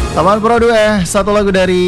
Taman Pro 2, satu lagu dari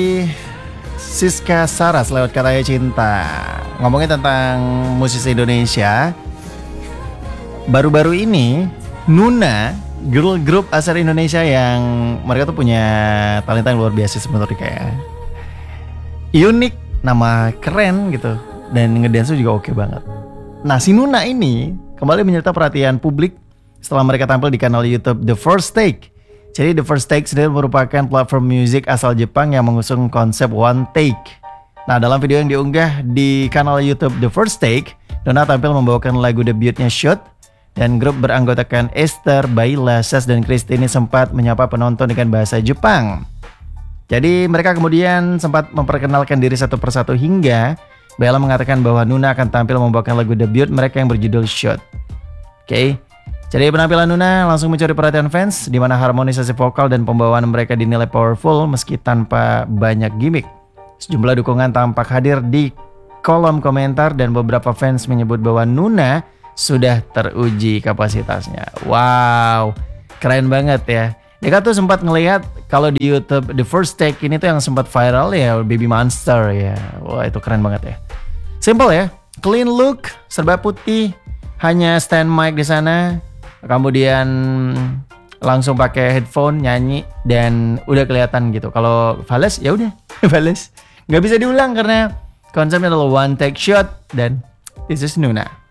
Siska Saras lewat Katanya Cinta. Ngomongin tentang musisi Indonesia, baru-baru ini Nuna, girl group asal Indonesia yang mereka tuh punya talenta yang luar biasa sebenarnya, kayak unik, nama keren gitu, dan ngedance juga oke banget. Nah, si Nuna ini kembali menyertai perhatian publik setelah mereka tampil di kanal YouTube The First Take. Jadi The First Take sendiri merupakan platform musik asal Jepang yang mengusung konsep one take. Nah, dalam video yang diunggah di kanal YouTube The First Take, Nuna tampil membawakan lagu debutnya Shoot, dan grup beranggotakan Esther, Baila, Sas, dan Christy ini sempat menyapa penonton dengan bahasa Jepang. Jadi mereka kemudian sempat memperkenalkan diri satu persatu hingga Baila mengatakan bahwa Nuna akan tampil membawakan lagu debut mereka yang berjudul Shoot. Oke. Jadi penampilan Nuna langsung mencuri perhatian fans, di mana harmonisasi vokal dan pembawaan mereka dinilai powerful meski tanpa banyak gimmick. Sejumlah dukungan tampak hadir di kolom komentar dan beberapa fans menyebut bahwa Nuna sudah teruji kapasitasnya. Wow, keren banget ya. Deka tuh sempat ngelihat kalau di YouTube The First Take ini tuh yang sempat viral ya, Baby Monster ya. Wah, itu keren banget ya. Simple ya, clean look, serba putih, hanya stand mic di sana. Kemudian langsung pakai headphone nyanyi dan udah kelihatan gitu. Kalau Fales ya udah Fales, nggak bisa diulang karena konsepnya adalah one take shot dan this is Nuna.